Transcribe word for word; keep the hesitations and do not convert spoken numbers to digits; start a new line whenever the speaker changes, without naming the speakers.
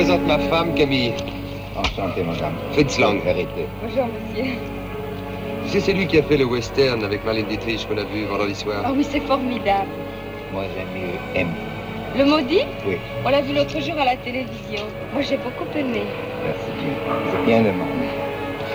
présente ma femme, Camille.
Enchanté, madame.
Fritz Lang.
Vérité.
Bonjour, monsieur.
C'est celui qui a fait le western avec Marlène Dietrich qu'on a vu vendredi soir.
Oh oui, c'est formidable.
Moi, j'aime mieux M.
Le maudit?
Oui.
On l'a vu l'autre jour à la télévision. Moi, j'ai beaucoup aimé.
Merci bien. C'est bien demandé.